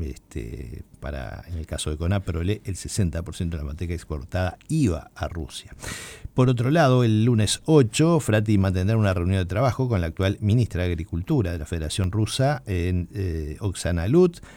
en el caso de Conaprole, el 60% de la manteca exportada iba a Rusia. Por otro lado, el lunes 8, Frati mantendrá una reunión de trabajo con la actual ministra de Agricultura de la Federación Rusa, Oksana Lut,